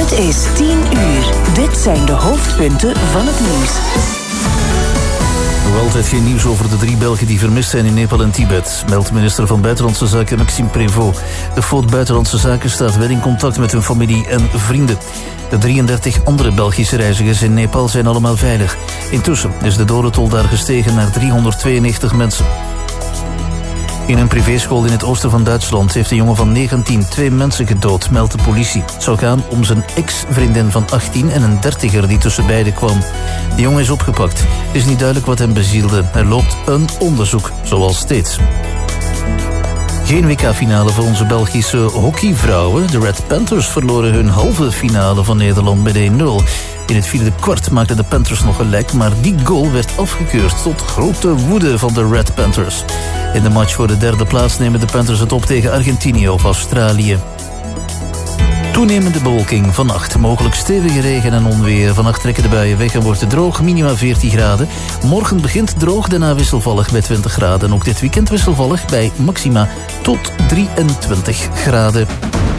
Het is 10 uur. Dit zijn de hoofdpunten van het nieuws. Nog altijd geen nieuws over de 3 Belgen die vermist zijn in Nepal en Tibet, meldt minister van Buitenlandse Zaken Maxime Prévost. De FOD Buitenlandse Zaken staat wel in contact met hun familie en vrienden. De 33 andere Belgische reizigers in Nepal zijn allemaal veilig. Intussen is de dodentol daar gestegen naar 392 mensen. In een privéschool in het oosten van Duitsland heeft een jongen van 19 2 mensen gedood, meldt de politie. Het zou gaan om zijn ex-vriendin van 18 en een 30er die tussen beiden kwam. De jongen is opgepakt. Het is niet duidelijk wat hem bezielde. Er loopt een onderzoek, zoals steeds. Geen WK-finale voor onze Belgische hockeyvrouwen. De Red Panthers verloren hun halve finale van Nederland met 1-0. In het vierde kwart maakten de Panthers nog gelijk, maar die goal werd afgekeurd tot grote woede van de Red Panthers. In de match voor de derde plaats nemen de Panthers het op tegen Argentinië of Australië. Toenemende bewolking vannacht. Mogelijk stevige regen en onweer. Vannacht trekken de buien weg en wordt het droog. Minima 14 graden. Morgen begint droog, daarna wisselvallig bij 20 graden. En ook dit weekend wisselvallig bij maxima tot 23 graden.